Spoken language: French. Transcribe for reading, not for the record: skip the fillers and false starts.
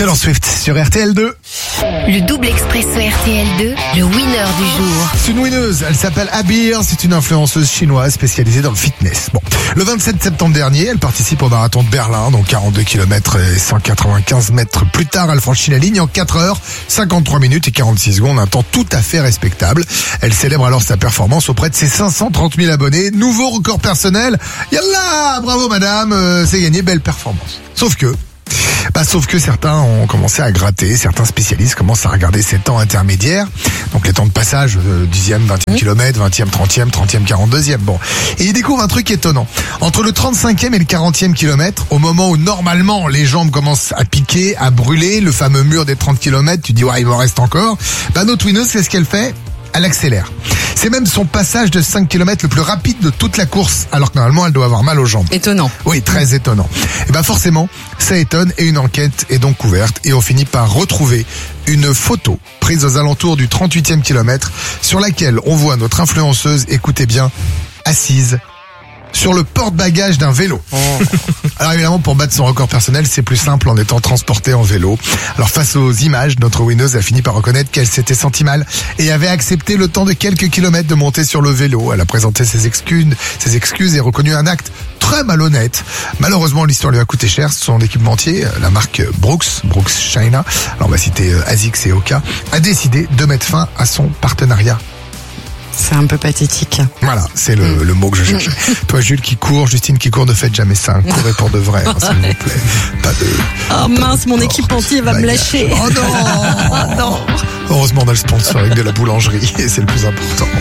Taylor Swift sur RTL2. Le double expresso RTL2, le winner du jour. C'est une winneuse, elle s'appelle Abir, c'est une influenceuse chinoise spécialisée dans le fitness. Bon, le 27 septembre dernier, elle participe au marathon de Berlin, donc 42 km et 195 mètres plus tard, elle franchit la ligne en 4 heures, 53 minutes et 46 secondes, un temps tout à fait respectable. Elle célèbre alors sa performance auprès de ses 530 000 abonnés. Nouveau record personnel. Yallah, bravo madame, c'est gagné, belle performance. Sauf que certains ont commencé à gratter, certains spécialistes commencent à regarder ces temps intermédiaires, donc les temps de passage, 10e, 20e kilomètre, 20e, 30e, 30e, 42e, bon. Et ils découvrent un truc étonnant. Entre le 35e et le 40e kilomètre, au moment où normalement les jambes commencent à piquer, à brûler, le fameux mur des 30 kilomètres, tu dis ouais, il m'en reste encore, notre winneuse, c'est ce qu'elle fait. Elle accélère. C'est même son passage de 5 km le plus rapide de toute la course, alors que normalement elle doit avoir mal aux jambes. Étonnant. Oui, très étonnant. Et forcément, ça étonne et une enquête est donc ouverte et on finit par retrouver une photo prise aux alentours du 38e kilomètre sur laquelle on voit notre influenceuse, écoutez bien, assise sur le porte-bagages d'un vélo. Alors évidemment, pour battre son record personnel, c'est plus simple en étant transporté en vélo. Alors face aux images, notre winneuse a fini par reconnaître qu'elle s'était sentie mal et avait accepté le temps de quelques kilomètres de monter sur le vélo. Elle a présenté ses excuses et reconnu un acte très malhonnête. Malheureusement, l'histoire lui a coûté cher. Son équipementier, la marque Brooks China, alors on va citer ASICS et Oka, a décidé de mettre fin à son partenariat. C'est un peu pathétique. Voilà, c'est le mot que je cherchais. Toi, Jules qui court, Justine qui court, ne faites jamais ça. Courez pour de vrai, s'il vous plaît. Pas de... Oh mince, mon équipementier va me lâcher. Oh non. Oh non. Heureusement, on a le sponsoring de la boulangerie et c'est le plus important.